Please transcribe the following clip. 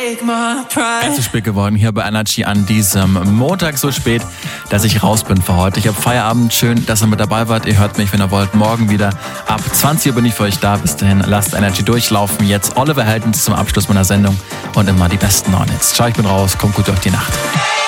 Es ist spät geworden hier bei Energy an diesem Montag, so spät, dass ich raus bin für heute. Ich habe Feierabend, schön, dass ihr mit dabei wart. Ihr hört mich, wenn ihr wollt, morgen wieder. Ab 20 Uhr bin ich für euch da. Bis dahin, lasst Energy durchlaufen. Jetzt Oliver Heldens zum Abschluss meiner Sendung und immer die besten Neuen Hits. Ciao, ich bin raus, kommt gut durch die Nacht.